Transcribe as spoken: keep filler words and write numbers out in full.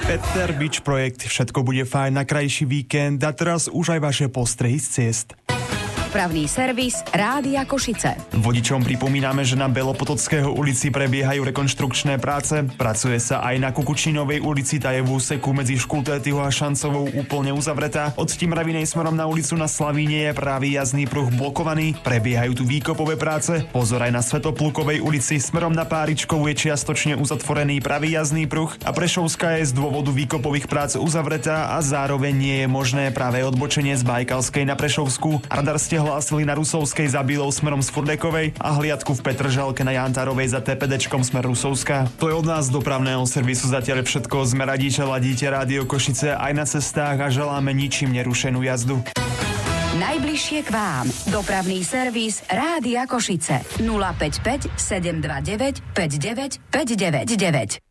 Peter Beach projekt, všetko bude fajn na krajší víkend a teraz už aj vaše postrehy z ciest. Dopravný servis Rádia Košice. Vodičom pripomíname, že na Belopotockého ulici prebiehajú rekonštrukčné práce. Pracuje sa aj na Kukučinovej ulici, tá je v úseku medzi Škultétyho a Šancovou úplne uzavretá. Od Timravinej smerom na ulicu na Slavíne je pravý jazdný pruh blokovaný. Prebiehajú tu výkopové práce. Pozor aj na Svetoplukovej ulici, smerom na Páričkovú je čiastočne uzatvorený pravý jazdný pruh a Prešovská je z dôvodu výkopových prác uzavretá a zároveň nie je možné práve odbočenie z Bajkalskej na Prešovskú. Radar ste hlásili na Rusovskej za Bílou smerom z Furdekovej a hliadku v Petržalke na Jantárovej za TPDčkom smer Rusovská. To je od nás dopravného servisu zatiaľ všetko. Sme radi, že ladíte Rádio Košice aj na cestách a želáme ničím nerušenú jazdu. Najbližšie k vám. Dopravný servis Rádia Košice. nula päť päť sedem dva deväť päť deväť päť deväť deväť.